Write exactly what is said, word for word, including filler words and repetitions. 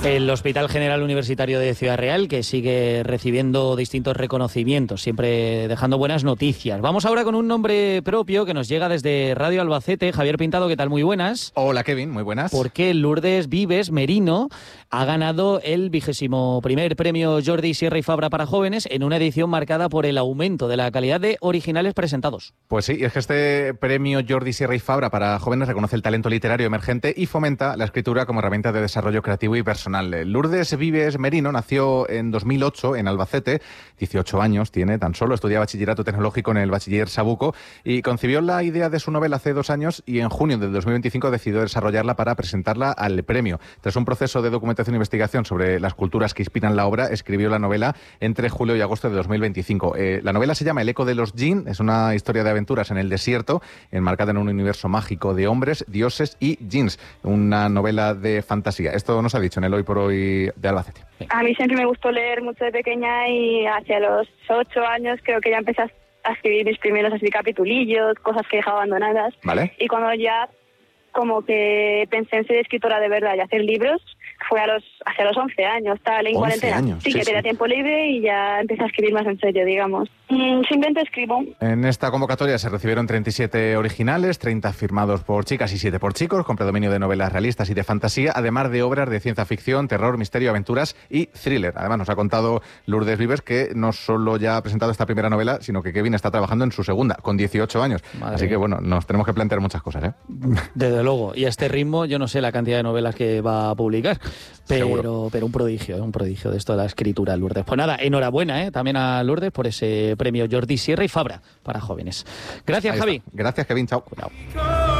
El Hospital General Universitario de Ciudad Real, que sigue recibiendo distintos reconocimientos, siempre dejando buenas noticias. Vamos ahora con un nombre propio que nos llega desde Radio Albacete. Javier Pintado, ¿qué tal? Muy buenas. Hola, Kevin, muy buenas. Porque Lourdes Vives Merino ha ganado el vigésimo primer premio Jordi Sierra y Fabra para jóvenes en una edición marcada por el aumento de la calidad de originales presentados. Pues sí, y es que este premio Jordi Sierra y Fabra para jóvenes reconoce el talento literario emergente y fomenta la escritura como herramienta de desarrollo creativo y personal. Lourdes Vives Merino nació en dos mil ocho en Albacete, dieciocho años tiene tan solo, estudia bachillerato tecnológico en el bachiller Sabuco y concibió la idea de su novela hace dos años y en junio de dos mil veinticinco decidió desarrollarla para presentarla al premio. Tras un proceso de documentación e investigación sobre las culturas que inspiran la obra, escribió la novela entre julio y agosto de dos mil veinticinco. Eh, la novela se llama El eco de los Jinn, es una historia de aventuras en el desierto, enmarcada en un universo mágico de hombres, dioses y jinns, una novela de fantasía. Esto nos ha dicho en el Hoy por Hoy de Albacete. A mí siempre me gustó leer mucho de pequeña y hacia los ocho años creo que ya empecé a escribir mis primeros así capitulillos, cosas que dejaba abandonadas. Vale. Y cuando ya como que pensé en ser escritora de verdad y hacer libros, fue a los hacia los once años, tal, en cuarentena. Años, sí, sí, que tenía sí. tiempo libre y ya empecé a escribir más en serio, digamos. Mm, simplemente escribo. En esta convocatoria se recibieron treinta y siete originales, treinta firmados por chicas y siete por chicos, con predominio de novelas realistas y de fantasía, además de obras de ciencia ficción, terror, misterio, aventuras y thriller. Además nos ha contado Lourdes Vives que no solo ya ha presentado esta primera novela, sino que Kevin está trabajando en su segunda, con dieciocho años. Madre Así que mía. bueno, nos tenemos que plantear muchas cosas, ¿eh? Desde luego. Y a este ritmo yo no sé la cantidad de novelas que va a publicar, pero, Seguro. pero un prodigio, ¿eh? un prodigio de esto de la escritura, Lourdes. Pues nada, enhorabuena ¿eh? también a Lourdes por ese premio Jordi Sierra y Fabra para jóvenes. Gracias, Ahí Javi. está. Gracias, Kevin. Chao. Cuidado.